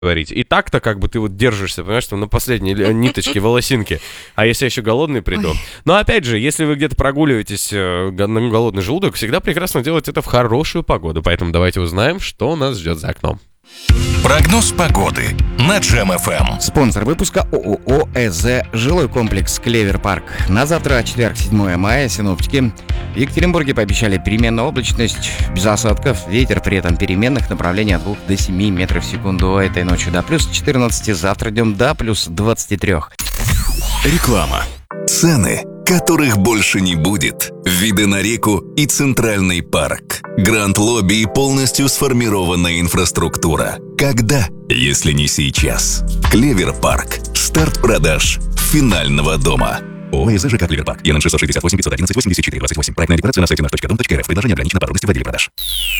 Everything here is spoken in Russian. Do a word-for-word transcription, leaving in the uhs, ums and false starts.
говорить. И так-то как бы ты вот держишься, понимаешь, что на последней ниточке волосинки. А если я еще голодный приду? Ой. Но опять же, если вы где-то прогуливаетесь э, на голодный желудок, всегда прекрасно делать это в хорошую погоду. Поэтому давайте узнаем, что нас ждет за окном. Прогноз погоды на Джем эф эм. Спонсор выпуска ООО «ЭЗ», жилой комплекс «Клевер Парк». На завтра, четверг, седьмое мая, синоптики в Екатеринбурге пообещали переменную облачность, без осадков, ветер при этом переменных направлений от двух до семи метров в секунду. Этой ночью до плюс четырнадцати, завтра днем до плюс двадцати трёх. Реклама. Цены, которых больше не будет. Виды на реку и Центральный парк. Гранд-лобби и полностью сформированная инфраструктура. Когда, если не сейчас? Клевер Парк. Старт продаж финального дома. ООО «ЭЗ ЖК Клевер Парк». ЕН шестьсот шестьдесят восемь пятьсот одиннадцать восемьдесят четыре двадцать восемь. Проектная декларация на сайте наш точка дом точка рф. Предложение ограничено по трудности в отделе продаж.